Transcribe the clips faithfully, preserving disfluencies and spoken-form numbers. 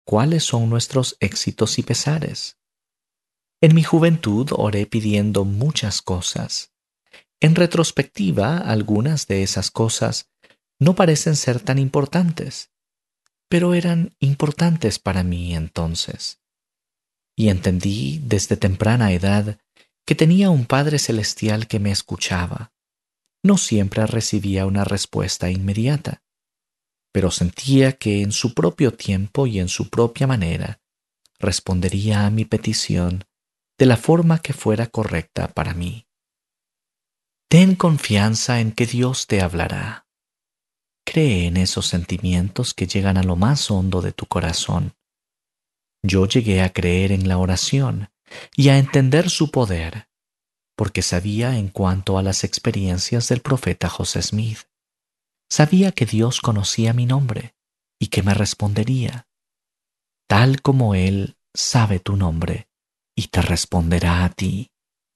cuáles son nuestros éxitos y pesares. En mi juventud oré pidiendo muchas cosas. En retrospectiva, algunas de esas cosas no parecen ser tan importantes, pero eran importantes para mí entonces. Y entendí desde temprana edad que tenía un Padre Celestial que me escuchaba. No siempre recibía una respuesta inmediata, pero sentía que en su propio tiempo y en su propia manera respondería a mi petición de la forma que fuera correcta para mí. Ten confianza en que Dios te hablará. Cree en esos sentimientos que llegan a lo más hondo de tu corazón. Yo llegué a creer en la oración y a entender su poder, porque sabía en cuanto a las experiencias del profeta José Smith. Sabía que Dios conocía mi nombre y que me respondería, tal como Él sabe tu nombre y te responderá a ti.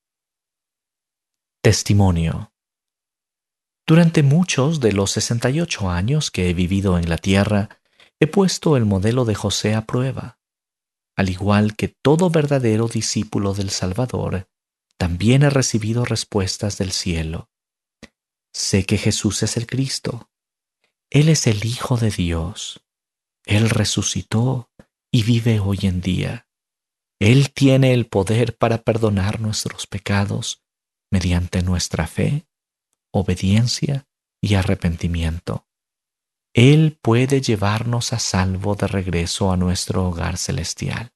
Testimonio. Durante muchos de los sesenta y ocho años que he vivido en la tierra, he puesto el modelo de José a prueba. Al igual que todo verdadero discípulo del Salvador, también he recibido respuestas del cielo. Sé que Jesús es el Cristo. Él es el Hijo de Dios. Él resucitó y vive hoy en día. Él tiene el poder para perdonar nuestros pecados mediante nuestra fe, obediencia y arrepentimiento. Él puede llevarnos a salvo de regreso a nuestro hogar celestial.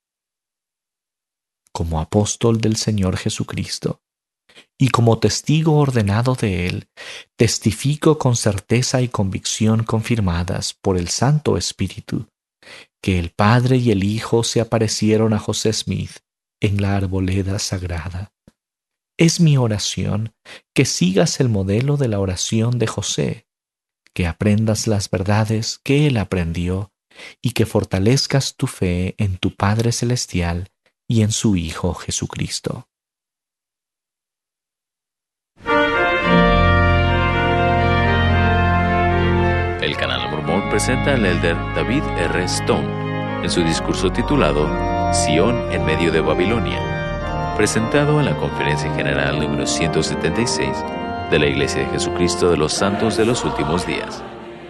Como apóstol del Señor Jesucristo y como testigo ordenado de Él, testifico con certeza y convicción confirmadas por el Santo Espíritu que el Padre y el Hijo se aparecieron a José Smith en la arboleda sagrada. Es mi oración que sigas el modelo de la oración de José, que aprendas las verdades que él aprendió y que fortalezcas tu fe en tu Padre Celestial y en su Hijo Jesucristo. El Canal Mormón presenta al elder David R. Stone en su discurso titulado Sión en medio de Babilonia, presentado en la Conferencia General número ciento setenta y seis de la Iglesia de Jesucristo de los Santos de los Últimos Días.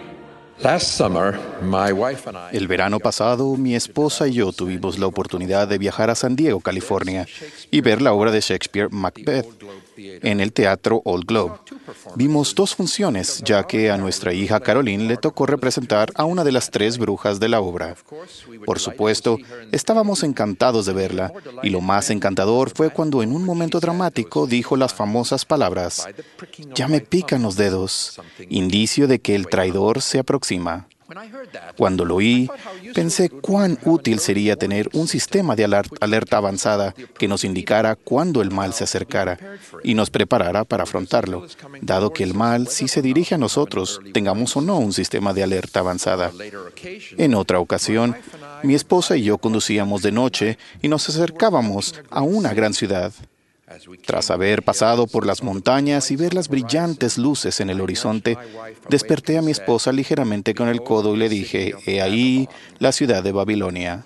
El verano pasado, mi esposa y yo tuvimos la oportunidad de viajar a San Diego, California, y ver la obra de Shakespeare, Macbeth, en el Teatro Old Globe. Vimos dos funciones, ya que a nuestra hija Caroline le tocó representar a una de las tres brujas de la obra. Por supuesto, estábamos encantados de verla, y lo más encantador fue cuando en un momento dramático dijo las famosas palabras, «Ya me pican los dedos», indicio de que el traidor se aproxima. Cuando lo oí, pensé cuán útil sería tener un sistema de alerta avanzada que nos indicara cuándo el mal se acercara y nos preparara para afrontarlo, dado que el mal, si se dirige a nosotros, tengamos o no un sistema de alerta avanzada. En otra ocasión, mi esposa y yo conducíamos de noche y nos acercábamos a una gran ciudad. Tras haber pasado por las montañas y ver las brillantes luces en el horizonte, desperté a mi esposa ligeramente con el codo y le dije, «He ahí la ciudad de Babilonia».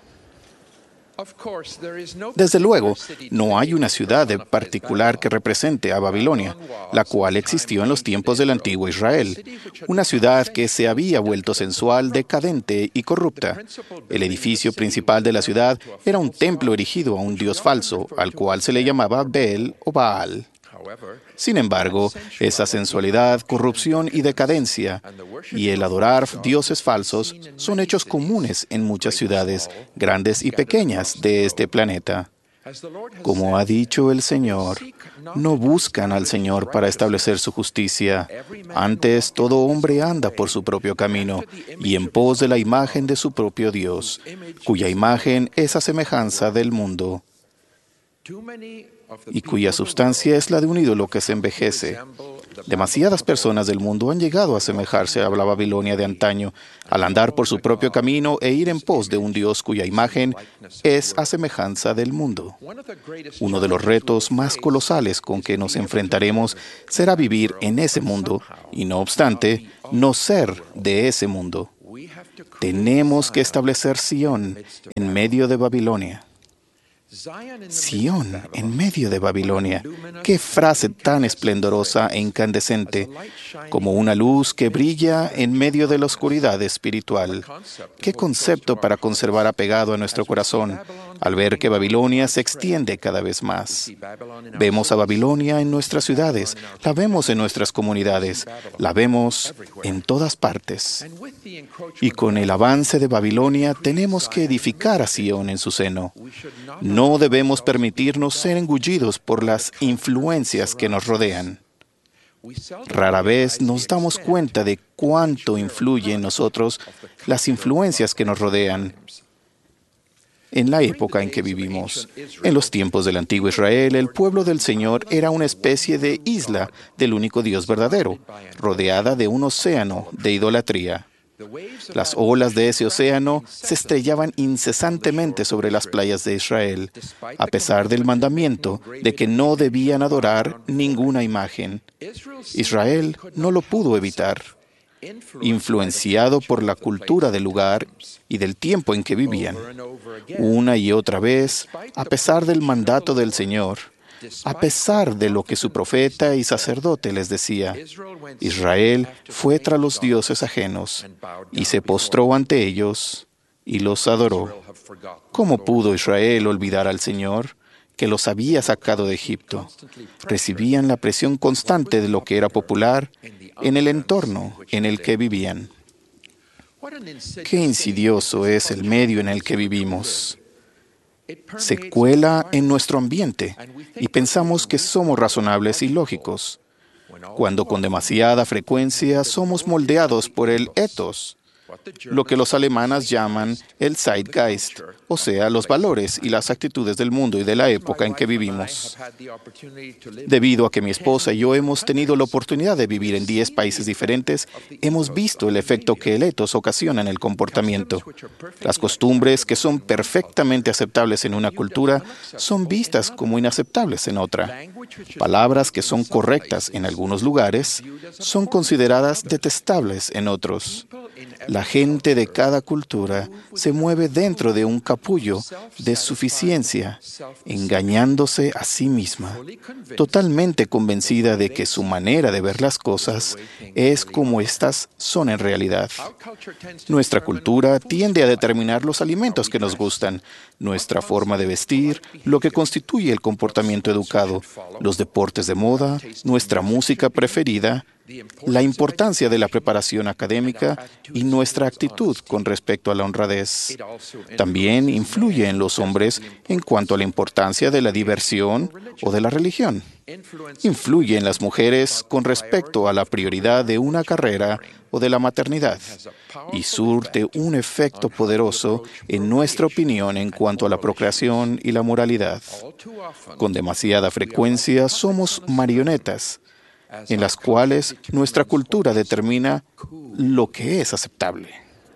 Desde luego, no hay una ciudad en particular que represente a Babilonia, la cual existió en los tiempos del antiguo Israel, una ciudad que se había vuelto sensual, decadente y corrupta. El edificio principal de la ciudad era un templo erigido a un dios falso, al cual se le llamaba Bel o Baal. Sin embargo, esa sensualidad, corrupción y decadencia, y el adorar dioses falsos, son hechos comunes en muchas ciudades, grandes y pequeñas, de este planeta. Como ha dicho el Señor, no buscan al Señor para establecer su justicia. Antes, todo hombre anda por su propio camino y en pos de la imagen de su propio Dios, cuya imagen es a semejanza del mundo, y cuya sustancia es la de un ídolo que se envejece. Demasiadas personas del mundo han llegado a asemejarse a la Babilonia de antaño, al andar por su propio camino e ir en pos de un Dios cuya imagen es a semejanza del mundo. Uno de los retos más colosales con que nos enfrentaremos será vivir en ese mundo y, no obstante, no ser de ese mundo. Tenemos que establecer Sión en medio de Babilonia. Sión en medio de Babilonia. ¡Qué frase tan esplendorosa e incandescente! Como una luz que brilla en medio de la oscuridad espiritual. ¡Qué concepto para conservar apegado a nuestro corazón al ver que Babilonia se extiende cada vez más! Vemos a Babilonia en nuestras ciudades, la vemos en nuestras comunidades, la vemos en todas partes. Y con el avance de Babilonia tenemos que edificar a Sión en su seno. No debemos permitirnos ser engullidos por las influencias que nos rodean. Rara vez nos damos cuenta de cuánto influyen en nosotros las influencias que nos rodean. En la época en que vivimos, en los tiempos del antiguo Israel, el pueblo del Señor era una especie de isla del único Dios verdadero, rodeada de un océano de idolatría. Las olas de ese océano se estrellaban incesantemente sobre las playas de Israel, a pesar del mandamiento de que no debían adorar ninguna imagen. Israel no lo pudo evitar. Influenciado por la cultura del lugar y del tiempo en que vivían. Una y otra vez, a pesar del mandato del Señor, a pesar de lo que su profeta y sacerdote les decía, Israel fue tras los dioses ajenos y se postró ante ellos y los adoró. ¿Cómo pudo Israel olvidar al Señor, que los había sacado de Egipto? Recibían la presión constante de lo que era popular en el entorno en el que vivían. Qué insidioso es el medio en el que vivimos. Se cuela en nuestro ambiente y pensamos que somos razonables y lógicos, cuando con demasiada frecuencia somos moldeados por el ethos, lo que los alemanes llaman el Zeitgeist, o sea, los valores y las actitudes del mundo y de la época en que vivimos. Debido a que mi esposa y yo hemos tenido la oportunidad de vivir en diez países diferentes, hemos visto el efecto que el ethos ocasiona en el comportamiento. Las costumbres que son perfectamente aceptables en una cultura son vistas como inaceptables en otra. Palabras que son correctas en algunos lugares son consideradas detestables en otros. La gente de cada cultura se mueve dentro de un capullo de suficiencia, engañándose a sí misma, totalmente convencida de que su manera de ver las cosas es como éstas son en realidad. Nuestra cultura tiende a determinar los alimentos que nos gustan, nuestra forma de vestir, lo que constituye el comportamiento educado, los deportes de moda, nuestra música preferida, la importancia de la preparación académica y nuestra actitud con respecto a la honradez. También influye en los hombres en cuanto a la importancia de la diversión o de la religión. Influye en las mujeres con respecto a la prioridad de una carrera o de la maternidad y surte un efecto poderoso en nuestra opinión en cuanto a la procreación y la moralidad. Con demasiada frecuencia somos marionetas en las cuales nuestra cultura determina lo que es aceptable.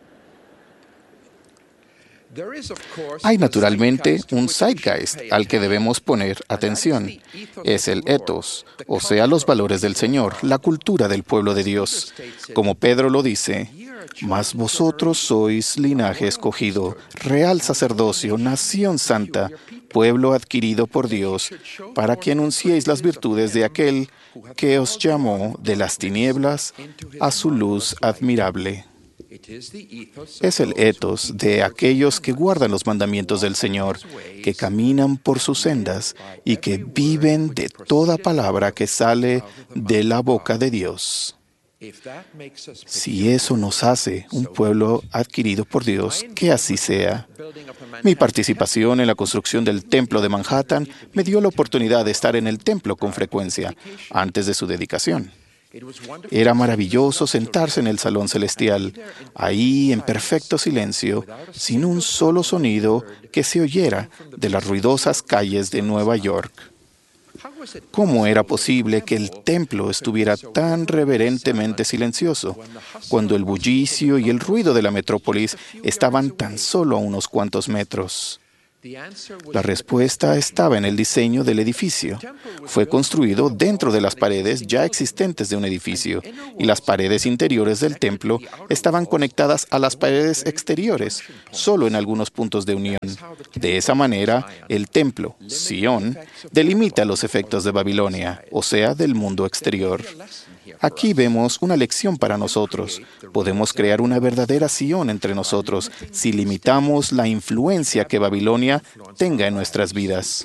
Hay naturalmente un zeitgeist al que debemos poner atención. Es el ethos, o sea, los valores del Señor, la cultura del pueblo de Dios. Como Pedro lo dice, mas vosotros sois linaje escogido, real sacerdocio, nación santa, pueblo adquirido por Dios, para que anunciéis las virtudes de aquel que os llamó de las tinieblas a su luz admirable. Es el ethos de aquellos que guardan los mandamientos del Señor, que caminan por sus sendas y que viven de toda palabra que sale de la boca de Dios. Si eso nos hace un pueblo adquirido por Dios, que así sea. Mi participación en la construcción del Templo de Manhattan me dio la oportunidad de estar en el templo con frecuencia, antes de su dedicación. Era maravilloso sentarse en el salón celestial, ahí en perfecto silencio, sin un solo sonido que se oyera de las ruidosas calles de Nueva York. ¿Cómo era posible que el templo estuviera tan reverentemente silencioso, cuando el bullicio y el ruido de la metrópolis estaban tan solo a unos cuantos metros? La respuesta estaba en el diseño del edificio. Fue construido dentro de las paredes ya existentes de un edificio, y las paredes interiores del templo estaban conectadas a las paredes exteriores, solo en algunos puntos de unión. De esa manera, el templo, Sion, delimita los efectos de Babilonia, o sea, del mundo exterior. Aquí vemos una lección para nosotros. Podemos crear una verdadera Sion entre nosotros si limitamos la influencia que Babilonia tenga en nuestras vidas.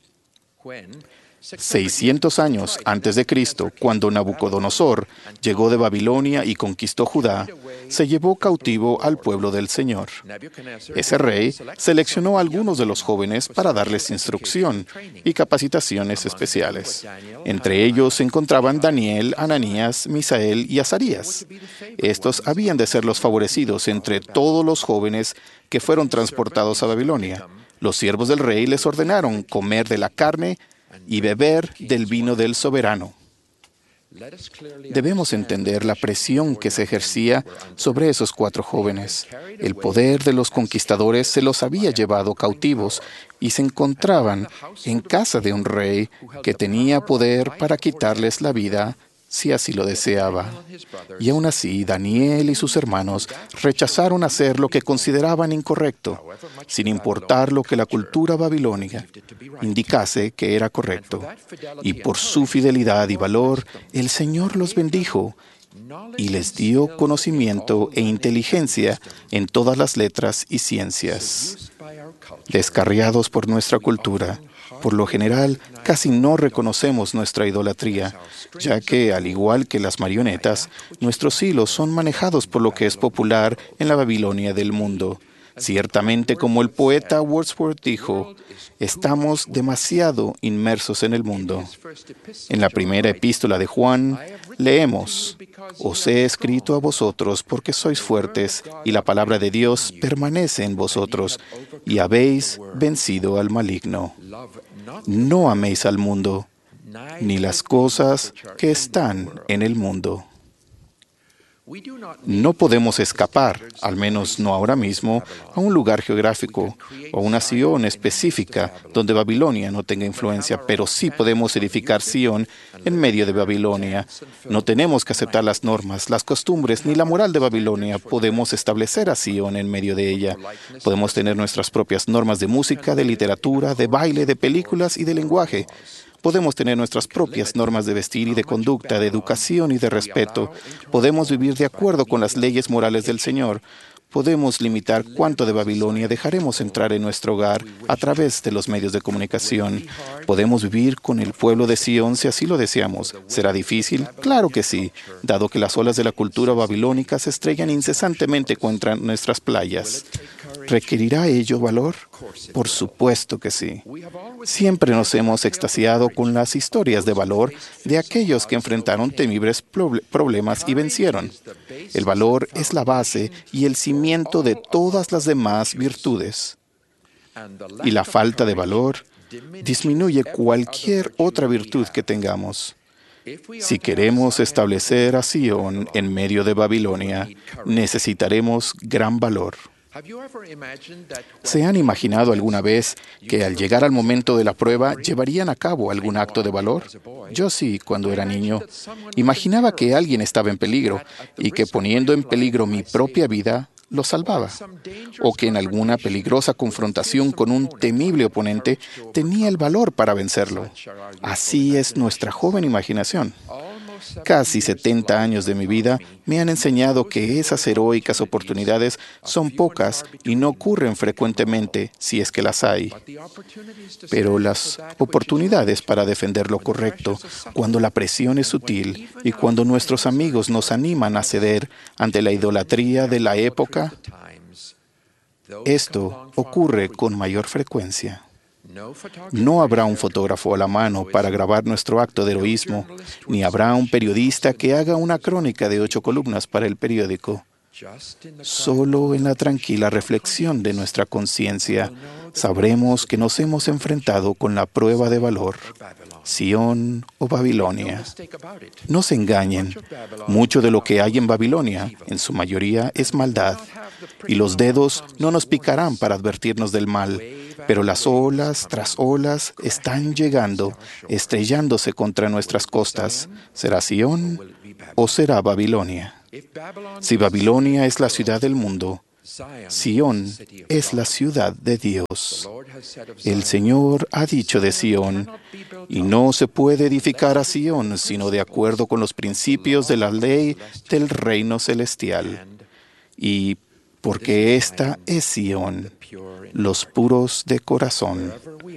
seiscientos años antes de Cristo, cuando Nabucodonosor llegó de Babilonia y conquistó Judá, se llevó cautivo al pueblo del Señor. Ese rey seleccionó a algunos de los jóvenes para darles instrucción y capacitaciones especiales. Entre ellos se encontraban Daniel, Ananías, Misael y Azarías. Estos habían de ser los favorecidos entre todos los jóvenes que fueron transportados a Babilonia. Los siervos del rey les ordenaron comer de la carne y beber del vino del soberano. Debemos entender la presión que se ejercía sobre esos cuatro jóvenes. El poder de los conquistadores se los había llevado cautivos y se encontraban en casa de un rey que tenía poder para quitarles la vida si así lo deseaba. Y aún así, Daniel y sus hermanos rechazaron hacer lo que consideraban incorrecto, sin importar lo que la cultura babilónica indicase que era correcto. Y por su fidelidad y valor, el Señor los bendijo y les dio conocimiento e inteligencia en todas las letras y ciencias. Descarriados por nuestra cultura, por lo general, casi no reconocemos nuestra idolatría, ya que, al igual que las marionetas, nuestros hilos son manejados por lo que es popular en la Babilonia del mundo. Ciertamente, como el poeta Wordsworth dijo, estamos demasiado inmersos en el mundo. En la primera epístola de Juan, leemos, «Os he escrito a vosotros porque sois fuertes, y la palabra de Dios permanece en vosotros, y habéis vencido al maligno. No améis al mundo, ni las cosas que están en el mundo». No podemos escapar, al menos no ahora mismo, a un lugar geográfico o a una Sion específica donde Babilonia no tenga influencia, pero sí podemos edificar Sion en medio de Babilonia. No tenemos que aceptar las normas, las costumbres ni la moral de Babilonia. Podemos establecer a Sion en medio de ella. Podemos tener nuestras propias normas de música, de literatura, de baile, de películas y de lenguaje. Podemos tener nuestras propias normas de vestir y de conducta, de educación y de respeto. Podemos vivir de acuerdo con las leyes morales del Señor. Podemos limitar cuánto de Babilonia dejaremos entrar en nuestro hogar a través de los medios de comunicación. Podemos vivir con el pueblo de Sion si así lo deseamos. ¿Será difícil? Claro que sí, dado que las olas de la cultura babilónica se estrellan incesantemente contra nuestras playas. ¿Requerirá ello valor? Por supuesto que sí. Siempre nos hemos extasiado con las historias de valor de aquellos que enfrentaron temibles problemas y vencieron. El valor es la base y el cimiento de todas las demás virtudes. Y la falta de valor disminuye cualquier otra virtud que tengamos. Si queremos establecer a Sion en medio de Babilonia, necesitaremos gran valor. ¿Se han imaginado alguna vez que al llegar al momento de la prueba llevarían a cabo algún acto de valor? Yo sí, cuando era niño. Imaginaba que alguien estaba en peligro y que poniendo en peligro mi propia vida, lo salvaba. O que en alguna peligrosa confrontación con un temible oponente tenía el valor para vencerlo. Así es nuestra joven imaginación. Casi setenta años de mi vida me han enseñado que esas heroicas oportunidades son pocas y no ocurren frecuentemente si es que las hay. Pero las oportunidades para defender lo correcto, cuando la presión es sutil y cuando nuestros amigos nos animan a ceder ante la idolatría de la época, esto ocurre con mayor frecuencia. No habrá un fotógrafo a la mano para grabar nuestro acto de heroísmo, ni habrá un periodista que haga una crónica de ocho columnas para el periódico. Solo en la tranquila reflexión de nuestra conciencia sabremos que nos hemos enfrentado con la prueba de valor, Sión o Babilonia. No se engañen, mucho de lo que hay en Babilonia, en su mayoría, es maldad, y los dedos no nos picarán para advertirnos del mal, pero las olas tras olas están llegando, estrellándose contra nuestras costas. ¿Será Sión o será Babilonia? Si Babilonia es la ciudad del mundo, Sión es la ciudad de Dios. El Señor ha dicho de Sión, y no se puede edificar a Sión sino de acuerdo con los principios de la ley del reino celestial. Y porque esta es Sión, los puros de corazón.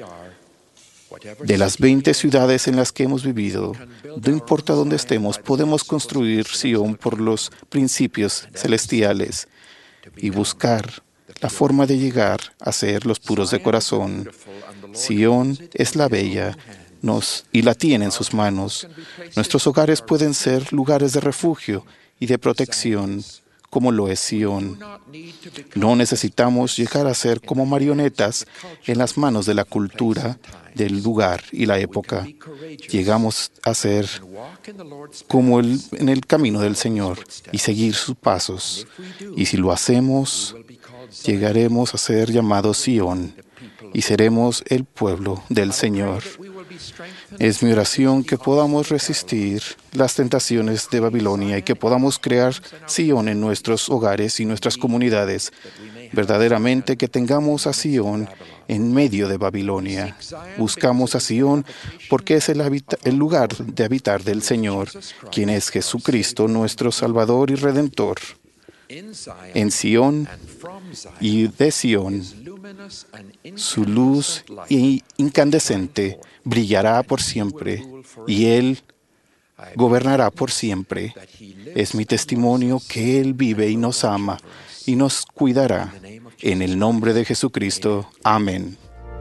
De las veinte ciudades en las que hemos vivido, no importa dónde estemos, podemos construir Sión por los principios celestiales y buscar la forma de llegar a ser los puros de corazón. Sión es la bella nos, y la tiene en sus manos. Nuestros hogares pueden ser lugares de refugio y de protección, como lo es Sión. No necesitamos llegar a ser como marionetas en las manos de la cultura, del lugar y la época. Llegamos a ser como el, en el camino del Señor y seguir sus pasos. Y si lo hacemos, llegaremos a ser llamados Sión y seremos el pueblo del Señor. Es mi oración que podamos resistir las tentaciones de Babilonia y que podamos crear Sión en nuestros hogares y nuestras comunidades. Verdaderamente que tengamos a Sión en medio de Babilonia. Buscamos a Sión porque es el, habita- el lugar de habitar del Señor, quien es Jesucristo, nuestro Salvador y Redentor. En Sión y de Sión, su luz incandescente brillará por siempre y Él gobernará por siempre. Es mi testimonio que Él vive y nos ama y nos cuidará. En el nombre de Jesucristo. Amén.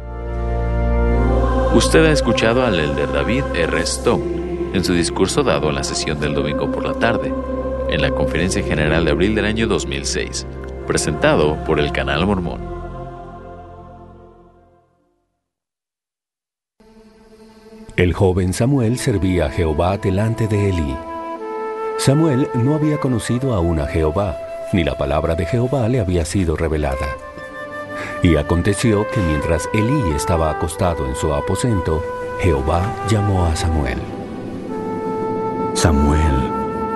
Usted ha escuchado al elder David R. Stone en su discurso dado en la sesión del domingo por la tarde, en la Conferencia General de abril del año dos mil seis, presentado por el Canal Mormón. El joven Samuel servía a Jehová delante de Elí. Samuel no había conocido aún a Jehová, ni la palabra de Jehová le había sido revelada. Y aconteció que mientras Elí estaba acostado en su aposento, Jehová llamó a Samuel. Samuel.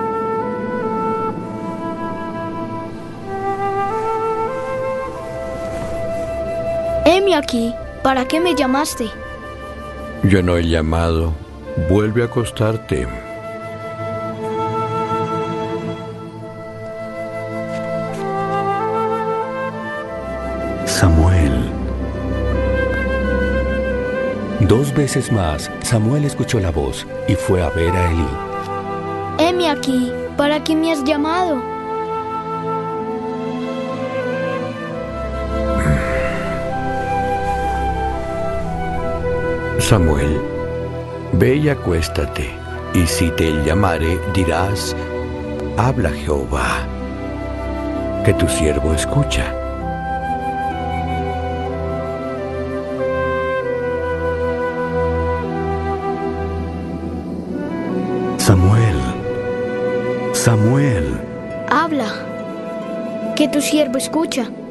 Heme aquí, ¿para qué me llamaste? Yo no he llamado. Vuelve a acostarte. Samuel. Dos veces más, Samuel escuchó la voz y fue a ver a Elí. Heme aquí, ¿para qué me has llamado? Samuel, ve y acuéstate, y si te llamare, dirás, habla Jehová, que tu siervo escucha. Samuel, Samuel. Habla, que tu siervo escucha.